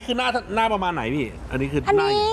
คือหน้าประมาณไหนพี่อันนี้คืออันนี้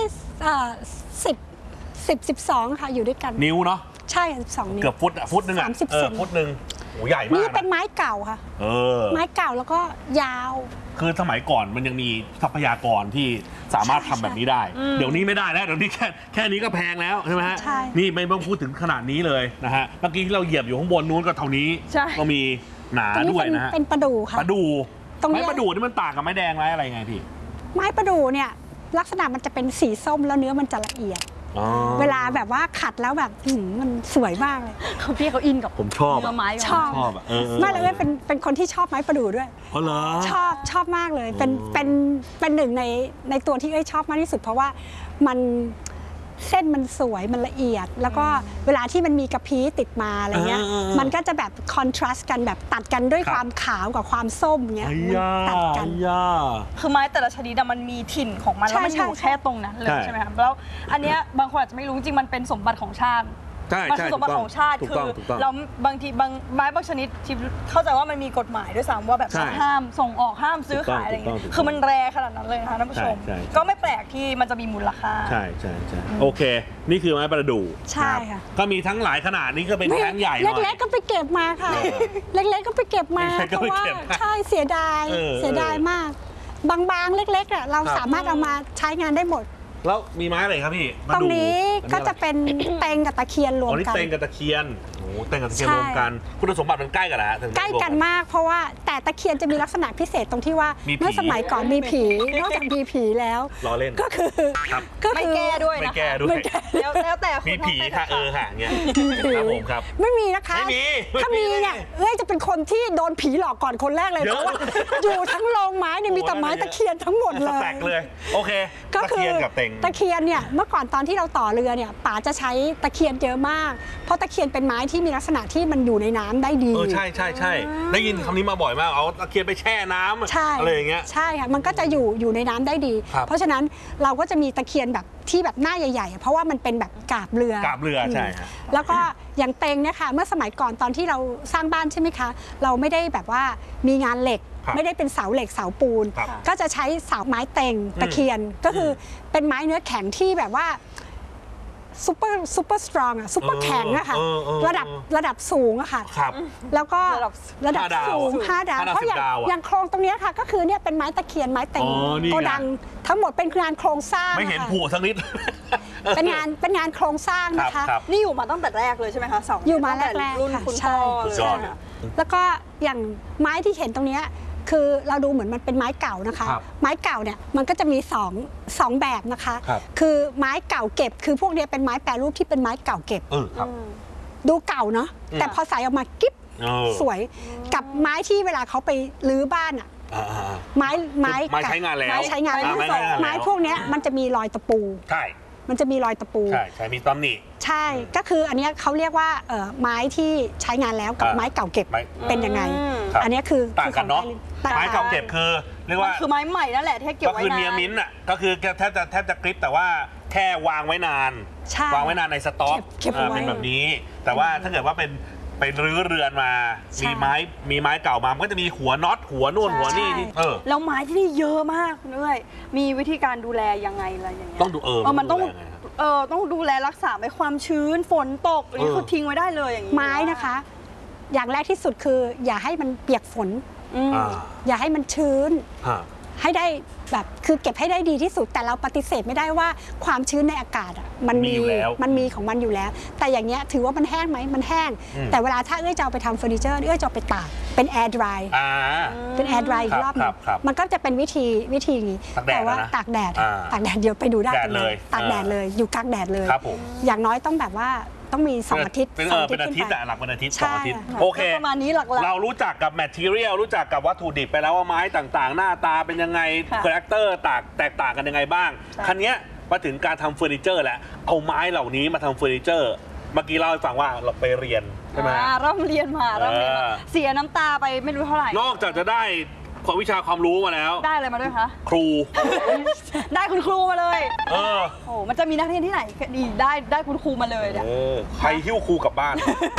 12 ค่ะอยู่ด้วยกันนิ้วเนาะใช่12 นิ้วเกือบฟุตนึงอ่ะฟุตนึงโอ้ใหญ่มากนี่เป็นไม้เก่าค่ะไม้เก่าแล้วก็ยาวคือสมัยก่อนมันยังมีทรัพยากรที่สามารถทำแบบนี้ได้เดี๋ยวนี้ไม่ได้แล้วเดี๋ยวนี้แค่นี้ก็แพงแล้วใช่ไหมฮะนี่ไม่ต้องพูดถึงขนาดนี้เลยนะฮะเมื่อกี้ที่เราเหยียบอยู่ข้างบนนู้นก็เท่านี้ก็มีหนาด้วยนะฮะเป็นประดู่ค่ะประดู่ไม้ประดู่นี่มันต่างกับไม้แดงไม้อะไรไงพี่ไม้ประดู่เนี่ยลักษณะมันจะเป็นสีส้มแล้วเนื้อมันจะละเอียดเวลาแบบว่าขัดแล้วแบบมันสวยมากเลยพี่เขาอินกับผมชอบเนื้อไม้ชอบไม่เลยเป็นคนที่ชอบไม้ประดู่ด้วยอ๋อเหรอชอบมากเลยเป็นหนึ่งในตัวที่ชอบมากที่สุดเพราะว่ามันเส้นมันสวยมันละเอียดแล้วก็เวลาที่มันมีกระพี้ติดมาอะไรเงี้ยมันก็จะแบบคอนทราสต์กันแบบตัดกันด้วยความขาวกับความส้มเงี้ยตัดกันคือไม้แต่ละชนิดมันมีถิ่นของมันแล้วมันอยู่แค่ตรงนั้นเลยใช่ไหมครับแล้วอันเนี้ยบางคนอาจจะไม่รู้จริงมันเป็นสมบัติของชาติมันคือสมบัติของชาติคือเราบางทีไม้บางชนิดที่เข้าใจว่ามันมีกฎหมายด้วยซ้ำว่าแบบห้ามส่งออกห้ามซื้อขายอะไรอย่างเงี้ยคือมันแรขนาดนั้นเลยนะคะท่านผู้ชมก็ไม่แปลกที่มันจะมีมูลค่าใช่โอเคนี่คือไม้ประดู่ใช่ค่ะก็มีทั้งหลายขนาดนี้ก็เป็นแท่งใหญ่เล็กๆก็ไปเก็บมาค่ะเล็กๆก็ไปเก็บมาเพราะว่าใช่เสียดายมากบางๆเล็กๆเราสามารถเอามาใช้งานได้หมดแล้วมีไม้อะไรครับพี่ตรงนี้ก็จะเป็นเต็งกับตะเคียนรวมกันเต็งกับตะเคียนโอ้เต็งกับตะเคียนรวมกันคุณสมบัติมันใกล้กันนะใกล้กันมากเพราะว่าแต่ตะเคียนจะมีลักษณะพิเศษตรงที่ว่าเมื่อสมัยก่อนมีผีนอกจากมีผีแล้วก็คือไม่แก้ด้วยนะแล้วแต่มีผีค่ะค่ะเงี้ยครับผมครับไม่มีนะคะถ้ามีเนี่ยจะเป็นคนที่โดนผีหลอกก่อนคนแรกเลยเพราะว่าอยู่ทั้งโรงไม้เนี่ยมีแต่ไม้ตะเคียนทั้งหมดเลยแตกเลยโอเคก็คือตะเคียนเนี่ยเมื่อก่อนตอนที่เราต่อเรือเนี่ยป๋าจะใช้ตะเคียนเยอะมากเพราะตะเคียนเป็นไม้ที่มีลักษณะที่มันอยู่ในน้ำได้ดีใช่ได้ยินคำนี้มาบ่อยมากเอาตะเคียนไปแช่น้ำอะไรอย่างเงี้ยใช่ค่ะมันก็จะอยู่ในน้ำได้ดีเพราะฉะนั้นเราก็จะมีตะเคียนแบบที่แบบหน้าใหญ่ๆเพราะว่ามันเป็นแบบกาบเรือใช่แล้วก็อย่างเต็งเนี่ยค่ะเมื่อสมัยก่อนตอนที่เราสร้างบ้านใช่ไหมคะเราไม่ได้แบบว่ามีงานเหล็กไม่ได้เป็นเสาเหล็กเสาปูนก็จะใช้เสาไม้เต็งตะเคียนก็คือเป็นไม้เนื้อแข็งที่แบบว่าซูเปอร์สตรองอะซูเปอร์แข็งอะค่ะระดับสูงอะค่ะแล้วก็ระดับสูง5 ดาวเพราะอย่างโครงตรงนี้ค่ะก็คือเนี่ยเป็นไม้ตะเคียนไม้เต็งโกดังทั้งหมดเป็นงานโครงสร้างไม่เห็นผัวสักนิดเป็นงานโครงสร้างนะคะนี่อยู่มาตั้งแต่แรกเลยใช่ไหมคะเสาอยู่มาแรกรุ่นคุณพ่อเลยแล้วก็อย่างไม้ที่เห็นตรงนี้คือเราดูเหมือนมันเป็นไม้เก่านะคะไม้เก่าเนี่ยมันก็จะมีสองแบบนะคะคือไม้เก่าเก็บคือพวกนี้เป็นไม้แปรรูปที่เป็นไม้เก่าเก็บดูเก่าเนาะแต่พอใส่ออกมากิ๊บสวยกับไม้ที่เวลาเขาไปรื้อบ้านอ่ะไม้ใช้งานแล้วไม้พวกนี้มันจะมีรอยตะปูใช่มันจะมีรอยตะปูใช่มีตำหนิใช่ก็คืออันนี้เขาเรียกว่าไม้ที่ใช้งานแล้วกับไม้เก่าเก็บเป็นยังไงอันนี้คือต่างกันเนาะไม้เก่าเก็บคือเรียกว่าคือไม้ใหม่นั่นแหละที่เก็บไว้นานก็คือเนียมิ้นอ่ะก็คือแทบจะกริปแต่ว่าแค่วางไว้นานในสต็อกเป็นแบบนี้แต่ว่าถ้าเกิดว่าไปรื้อเรือนมามีไม้เก่ามามันก็จะมีหัวน็อตหัวนู่นหัวนี่แล้วไม้ที่นี่เยอะมากเลยมีวิธีการดูแลยังไงอะไรอย่างเงี้ยต้องดูมันต้องดูแลรักษาไม่ความชื้นฝนตกหรือเขาทิ้งไว้ได้เลยอย่างนี้ไม้นะคะอย่างแรกที่สุดคืออย่าให้มันเปียกฝนอย่าให้มันชื้นให้ได้แบบคือเก็บให้ได้ดีที่สุดแต่เราปฏิเสธไม่ได้ว่าความชื้นในอากาศมันมีของมันอยู่แล้วแต่อย่างเงี้ยถือว่ามันแห้งไหมมันแห้งแต่เวลาถ้าจะเอาไปทำเฟอร์นิเจอร์จะเอาไปตากเป็นแอร์ดรายอีกรอบนึงมันก็จะเป็นวิธีนี้แต่ว่าตากแดดเดี๋ยวไปดูได้เลยตากแดดเลยอยู่กลางแดดเลยอย่างน้อยต้องแบบว่าต้องมี2 อาทิตย์เป็นอาทิตย์หลักเป็นอาทิตย์2 อาทิตย์โอเคประมาณนี้หลักเรารู้จักกับแมททีเรียลรู้จักกับวัตถุดิบไปแล้วว่าไม้ต่างๆหน้าตาเป็นยังไงคาแรคเตอร์แตกต่างกันยังไงบ้างคันนี้มาถึงการทำเฟอร์นิเจอร์แล้วเอาไม้เหล่านี้มาทำเฟอร์นิเจอร์เมื่อกี้เล่าให้ฟังว่าเราไปเรียนใช่ไหมร่ำเรียนมาเสียน้ำตาไปไม่รู้เท่าไหร่นอกจากจะได้วิชาความรู้มาแล้วได้อะไรมาด้วยคะครูได้คุณครูมาเลยโอ้มันจะมีนักเรียนที่ไหนดีได้คุณครูมาเลยเนี่ยใครหิ้วครูกลับบ้าน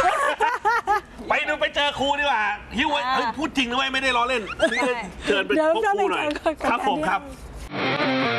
ไปเจอครูดีกว่าหิ้วพูดจริงนะเว้ยไม่ได้ล้อเล่นเชิญไปพบครูหน่อยครับผมครับ